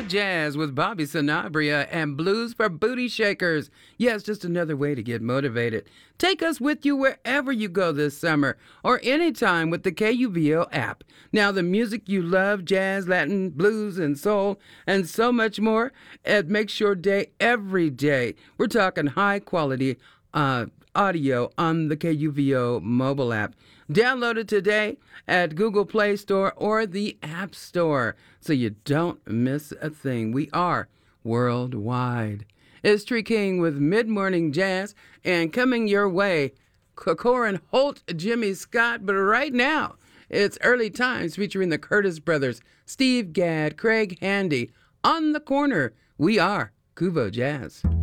Jazz with Bobby Sanabria and Blues for Booty Shakers. Yes, just another way to get motivated. Take us with you wherever you go this summer or anytime with the KUVO app. Now, the music you love, jazz, Latin, blues, and soul, and so much more, it makes your day every day. We're talking high quality audio on the KUVO mobile app. Download it today at Google Play Store or the App Store so you don't miss a thing. We are worldwide. It's Tree King with Mid-Morning Jazz and coming your way, Corin Holt, Jimmy Scott. But right now, it's Early Times featuring the Curtis Brothers, Steve Gadd, Craig Handy. On the corner, we are Kuvo Jazz.